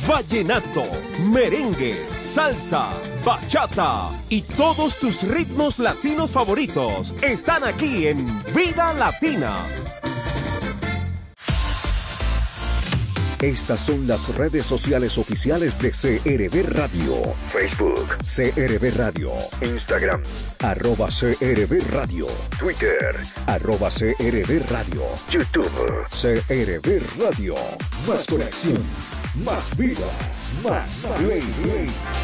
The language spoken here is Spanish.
vallenato, merengue, salsa, bachata y todos tus ritmos latinos favoritos están aquí en Vida Latina. Estas son las redes sociales oficiales de CRB Radio. Facebook, CRB Radio. Instagram, @CRB Radio. Twitter, @CRB Radio. YouTube, CRB Radio. Más conexión, más vida, más play.